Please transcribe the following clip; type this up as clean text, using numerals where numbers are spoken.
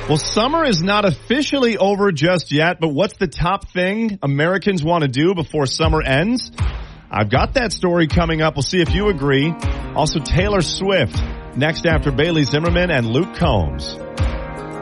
Well, summer is not officially over just yet, but what's the top thing Americans want to do before summer ends? I've got that story coming up. We'll see if you agree. Also, Taylor Swift next after Bailey Zimmerman and Luke Combs.